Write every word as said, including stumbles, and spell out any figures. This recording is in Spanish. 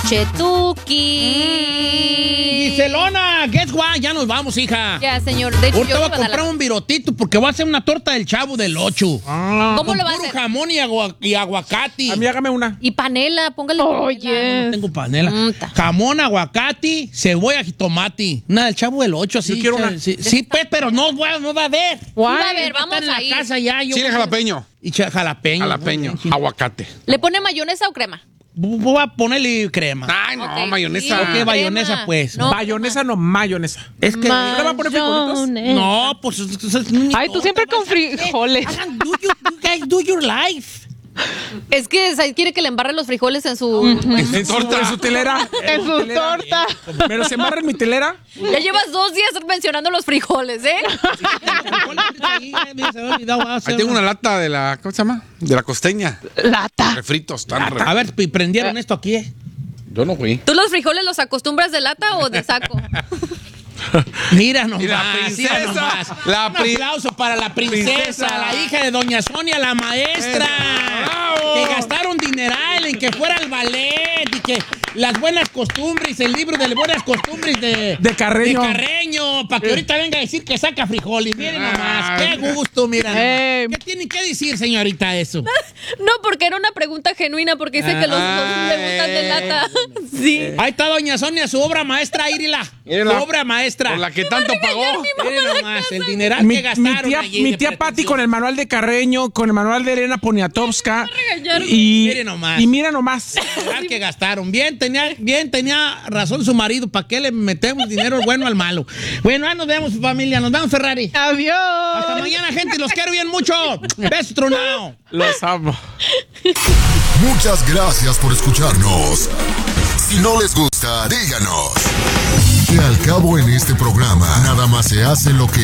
Chetuki. Giselona, guess what? Ya nos vamos, hija. Ya, señor. De hecho, Ahorita yo voy a voy a dar comprar la- un virotito porque voy a hacer una torta del Chavo del Ocho. ¿Cómo Con lo va a puro hacer? jamón y, agua- y aguacate. A mí hágame una. Y panela, póngale panela. No tengo panela. Mm, ta. Jamón, aguacate, cebolla y tomate. Una del Chavo del Ocho, así. Yo quiero una. Sí, sí, pues, pero no, voy- no va a haber. Va a ver, Va a vamos estar en la a ir. casa ya. yo Chile voy a- jalapeño. Y cha- jalapeño. Jalapeño. Muy bien, sí. Aguacate. ¿Le pone mayonesa o crema? Voy a ponerle crema. Ay, no, Ok. mayonesa. Sí, ¿Qué crema. mayonesa, pues? No, Mayonesa no, mayonesa. Es que... ¿Le va a poner frijolitos? No, pues... es- es- es mi Ay, tú torta, siempre con vas a hacer. frijoles. Hagan, do you, you guys do your life. Es que Said quiere que le embarre los frijoles en su... En su, torta. en su telera. En su telera. torta. Pero se embarra en mi telera. Ya llevas dos días mencionando los frijoles, ¿eh? Ahí se me ha olvidado, voy a hacer Ahí tengo una- una lata de la, ¿cómo se llama? De la costeña. Lata. Refritos, tan re- A ver, y prendieron esto aquí, ¿eh? Yo no fui. ¿Tú los frijoles los acostumbras de lata o de saco? Mira nomás, Y la mira princesa. nomás. La Un pri- aplauso para la princesa, Princesa. la hija de doña Sonia, la maestra. ¡Bravo! Que gastaron dineral en que fuera al ballet y que las buenas costumbres, el libro de las buenas costumbres de, De Carreño. de Carreño, para que ahorita venga a decir que saca frijoles. Miren nomás, qué gusto, mira. nomás. Ey. ¿Qué tienen que decir, señorita, eso? No, porque era una pregunta genuina, porque sé que los dos le gustan de lata. Sí. Ahí está doña Sonia, su obra maestra, Írila. Su Mírala. obra maestra. Por la que tanto pagó. Miren nomás, el dineral Mi, que gastaron mi tía, allí mi de tía Pati pretensión. con el manual de Carreño, con el manual de Elena Poniatowska. regañar. Y, Mire nomás. y mira nomás. Dineral que gastaron. Bien tenía, bien tenía razón su marido. ¿Para qué le metemos dinero bueno al malo? Bueno, ahí nos vemos, familia. Nos vemos, Ferrari. Adiós. Hasta mañana, gente. Los quiero bien mucho. Besos tronados. Los amo. Muchas gracias por escucharnos. Si no les gusta, díganos. Que al cabo en este programa, nada más se hace lo que